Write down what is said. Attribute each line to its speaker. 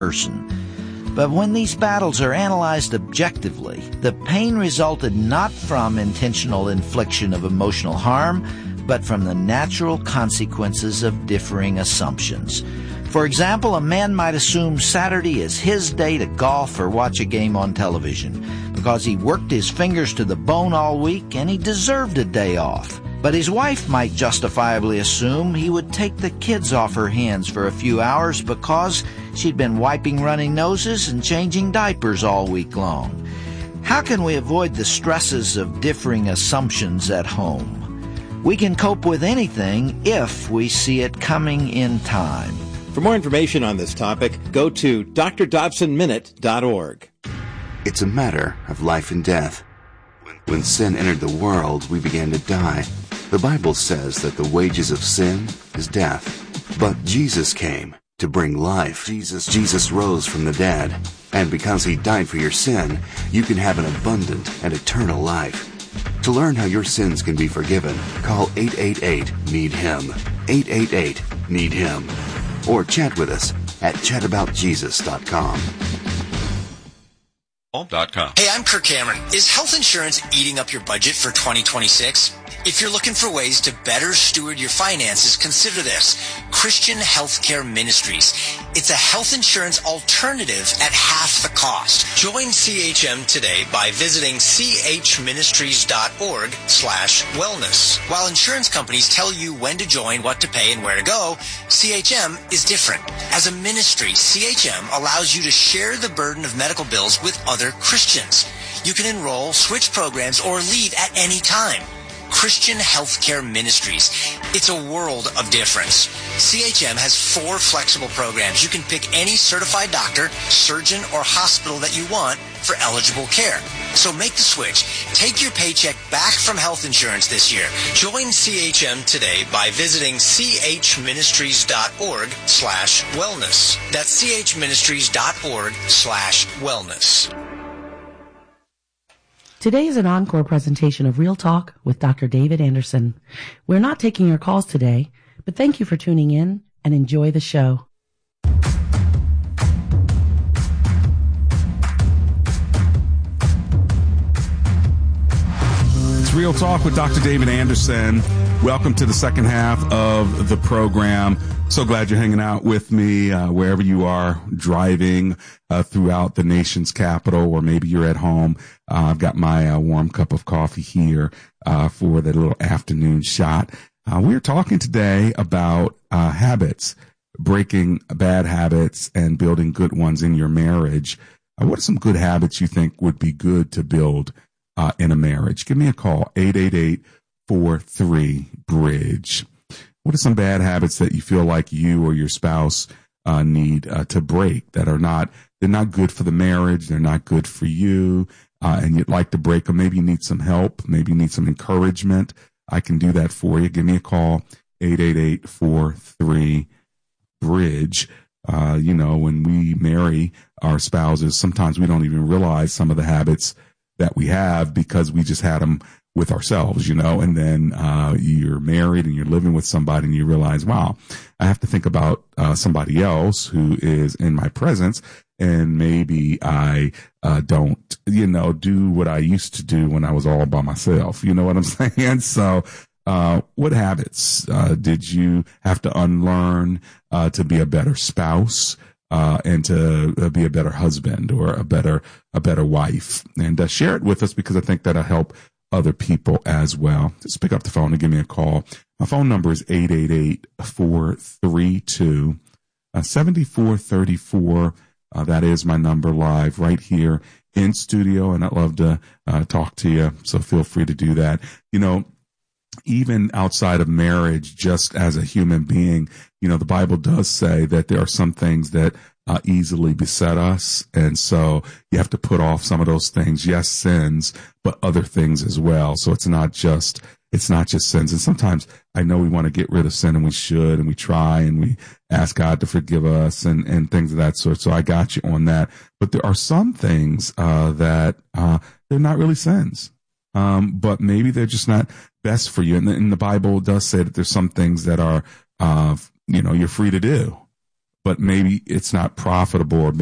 Speaker 1: person. But when these battles are analyzed objectively, the pain resulted not from intentional infliction of emotional harm, but from the natural consequences of differing assumptions. For example, a man might assume Saturday is his day to golf or watch a game on television because he worked his fingers to the bone all week and he deserved a day off. But his wife might justifiably assume he would take the kids off her hands for a few hours because she'd been wiping running noses and changing diapers all week long. How can we avoid the stresses of differing assumptions at home? We can cope with anything if we see it coming in time.
Speaker 2: For more information on this topic, go to drdobsonminute.org.
Speaker 3: It's a matter of life and death. When sin entered the world, we began to die. The Bible says that the wages of sin is death. But Jesus came to bring life. Jesus rose from the dead. And because he died for your sin, you can have an abundant and eternal life. To learn how your sins can be forgiven, call 888-NEED-HIM. 888-NEED-HIM. Or chat with us at chataboutjesus.com.
Speaker 4: Hey, I'm Kirk Cameron. Is health insurance eating up your budget for 2026? If you're looking for ways to better steward your finances, consider this. Christian Healthcare Ministries. It's a health insurance alternative at half the cost. Join CHM today by visiting chministries.org/wellness. While insurance companies tell you when to join, what to pay, and where to go, CHM is different. As a ministry, CHM allows you to share the burden of medical bills with other Christians. You can enroll, switch programs, or leave at any time. Christian Healthcare Ministries. It's a world of difference. CHM has 4 flexible programs. You can pick any certified doctor, surgeon, or hospital that you want for eligible care. So make the switch. Take your paycheck back from health insurance this year. Join CHM today by visiting chministries.org/wellness. That's chministries.org/wellness.
Speaker 5: Today is an encore presentation of Real Talk with Dr. David Anderson. We're not taking your calls today, but thank you for tuning in and enjoy the show.
Speaker 6: It's Real Talk with Dr. David Anderson. Welcome to the second half of the program. So glad you're hanging out with me wherever you are, driving throughout the nation's capital, or maybe you're at home. I've got my warm cup of coffee here for the little afternoon shot. We're talking today about habits, breaking bad habits and building good ones in your marriage. What are some good habits you think would be good to build in a marriage? Give me a call, 888-43-BRIDGE. What are some bad habits that you feel like you or your spouse need to break that they're not good for the marriage, they're not good for you, and you'd like to break them? Maybe you need some help, maybe you need some encouragement. I can do that for you. Give me a call, 888-43-BRIDGE. When we marry our spouses, sometimes we don't even realize some of the habits that we have because we just had them with ourselves, and then you're married and you're living with somebody and you realize, wow, I have to think about somebody else who is in my presence, and maybe I don't, do what I used to do when I was all by myself. You know what I'm saying? So what habits did you have to unlearn to be a better spouse? And to be a better husband or a better wife? And share it with us, because I think that'll help other people as well. Just pick up the phone and give me a call. My phone number is 888-432-7434. That is my number, live right here in studio, and I'd love to talk to you. So feel free to do that. Even outside of marriage, just as a human being, the Bible does say that there are some things that easily beset us. And so you have to put off some of those things. Yes, sins, but other things as well. So it's not just sins. And sometimes I know we want to get rid of sin, and we should, and we try, and we ask God to forgive us and things of that sort. So I got you on that. But there are some things that they're not really sins. But maybe they're just not best for you. And the Bible does say that there's some things that are, you're free to do. but maybe it's not profitable or